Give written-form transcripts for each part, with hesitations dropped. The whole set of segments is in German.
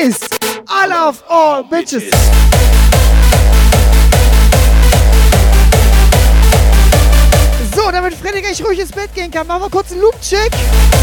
ist I Love All Bitches. So, damit Freddy gleich ruhig ins Bett gehen kann, machen wir kurz einen Loop-Check.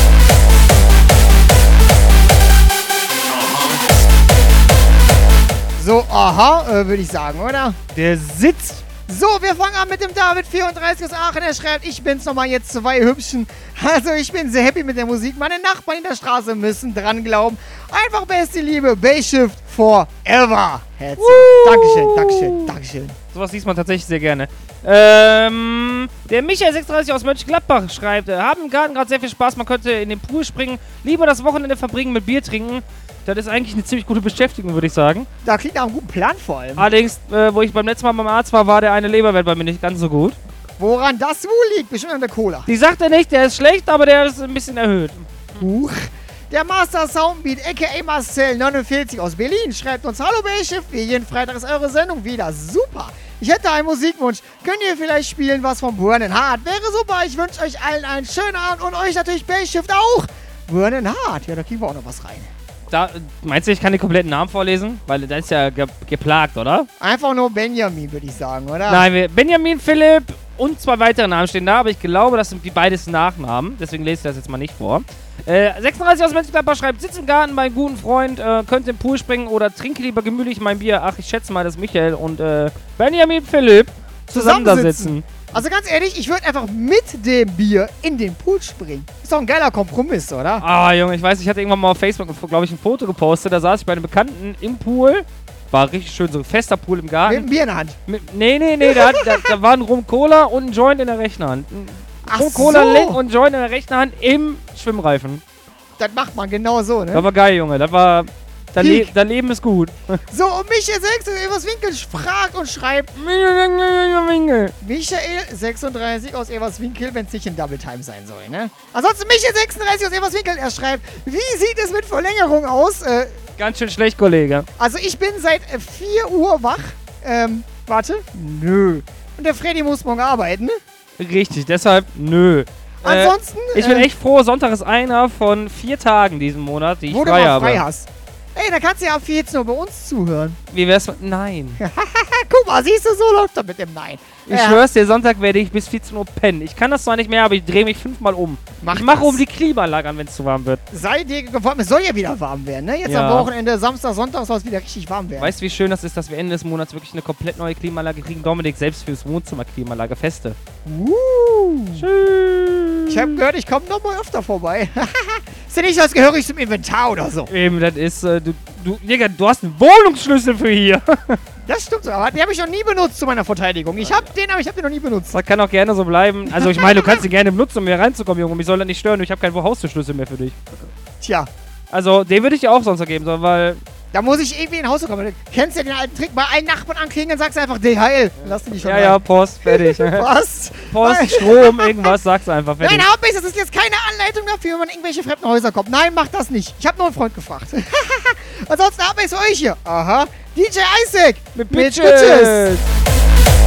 So, aha, würde ich sagen, oder? Der sitzt. So, wir fangen an mit dem David 34 aus Aachen. Er schreibt, ich bin's nochmal jetzt 2 Hübschen. Also ich bin sehr happy mit der Musik. Meine Nachbarn in der Straße müssen dran glauben. Einfach beste Liebe. Bayshift forever. Herzlich. Dankeschön. Sowas liest man tatsächlich sehr gerne. Der Michael 36 aus Mönchengladbach schreibt, haben im Garten gerade sehr viel Spaß. Man könnte in den Pool springen. Lieber das Wochenende verbringen mit Bier trinken. Das ist eigentlich eine ziemlich gute Beschäftigung, würde ich sagen. Da klingt nach einem guten Plan vor allem. Allerdings, wo ich beim letzten Mal beim Arzt war der eine Leberwert bei mir nicht ganz so gut. Woran das wohl liegt? Bestimmt an der Cola. Die sagt er nicht, der ist schlecht, aber der ist ein bisschen erhöht. Huch. Der Master Soundbeat, a.k.a. Marcel 49 aus Berlin, schreibt uns, hallo Bayshift, wie jeden Freitag ist eure Sendung wieder super. Ich hätte einen Musikwunsch. Könnt ihr vielleicht spielen was von Burning Heart? Wäre super, ich wünsche euch allen einen schönen Abend und euch natürlich Bayshift auch. Burning Heart, ja, da kriegen wir auch noch was rein. Meinst du, ich kann den kompletten Namen vorlesen? Weil das ist ja geplagt, oder? Einfach nur Benjamin, würde ich sagen, oder? Nein, Benjamin, Philipp und 2 weitere Namen stehen da, aber ich glaube, das sind die beides Nachnamen. Deswegen lese ich das jetzt mal nicht vor. 36 aus Mönchengladbach schreibt, sitz im Garten bei einem guten Freund, könnt im Pool springen oder trinke lieber gemütlich mein Bier. Ach, ich schätze mal, dass Michael und Benjamin, Philipp zusammen da sitzen. Also ganz ehrlich, ich würde einfach mit dem Bier in den Pool springen. Ist doch ein geiler Kompromiss, oder? Ah, Junge, ich weiß, ich hatte irgendwann mal auf Facebook, glaube ich, ein Foto gepostet. Da saß ich bei einem Bekannten im Pool. War richtig schön, so ein fester Pool im Garten. Mit einem Bier in der Hand? Nee, da war ein Rum-Cola und ein Joint in der rechten Hand. Rum-Cola und ein Joint in der rechten Hand im Schwimmreifen. Das macht man genau so, ne? Das war geil, Junge. Das war... Dein Leben ist gut. So, und Michael 6 aus Everswinkel fragt und schreibt... Michael 36 aus Everswinkel, wenn es nicht in Double Time sein soll, ne? Ansonsten Michael 36 aus Everswinkel, er schreibt... Wie sieht es mit Verlängerung aus? Ganz schön schlecht, Kollege. Also ich bin seit 4 Uhr wach. Warte. Nö. Und der Freddy muss morgen arbeiten, ne? Richtig, deshalb nö. Ansonsten... ich bin echt froh, Sonntag ist einer von 4 Tagen diesen Monat, die ich frei habe. Frei hast. Ey, da kannst du ja ab 14 Uhr bei uns zuhören. Wie wär's mit... Nein. Guck mal, siehst du, so läuft das mit dem Nein. Ich schwör's dir, Sonntag werde ich bis 14 Uhr pennen. Ich kann das zwar nicht mehr, aber ich drehe mich 5-mal um. Ich mache um die Klimaanlage an, wenn es zu warm wird. Sei dir gefallen, es soll ja wieder warm werden, ne? Jetzt am Wochenende, Samstag, Sonntag soll es wieder richtig warm werden. Weißt du, wie schön das ist, dass wir Ende des Monats wirklich eine komplett neue Klimaanlage kriegen? Dominik, selbst fürs Wohnzimmer Klimaanlage feste. Schön. Ich habe gehört, ich komme noch mal öfter vorbei. Ist ja nicht so, als gehöre ich zum Inventar oder so. Eben, das ist, Digga, du hast einen Wohnungsschlüssel für hier. Das stimmt so, aber den habe ich noch nie benutzt zu meiner Verteidigung. Ich hab den noch nie benutzt. Das kann auch gerne so bleiben. Also ich meine, du kannst ihn gerne benutzen, um hier reinzukommen, Junge. Mich soll das nicht stören, ich habe keinen Haustürschlüssel mehr für dich. Tja. Also, den würde ich dir auch sonst ergeben, weil... Da muss ich irgendwie in den Haus kommen. Kennst du ja den alten Trick? Bei einem Nachbarn anklingeln, sagst du einfach DHL. Lass dich nicht schon rein. Ja, Post, fertig. Was? Post, Strom, irgendwas, sagst du einfach, fertig. Nein, Hauptsache, das ist jetzt keine Anleitung dafür, wenn man in irgendwelche fremden Häuser kommt. Nein, mach das nicht. Ich habe nur einen Freund gefragt. Ansonsten habe ich es für euch hier. Aha. DJ Isaac mit Bitches.